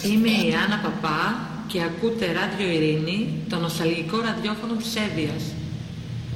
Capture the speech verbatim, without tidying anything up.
Είμαι η Άννα Παπά και ακούτε Ράδιο Ειρήνη, το νοσταλγικό ραδιόφωνο της Εύβοιας.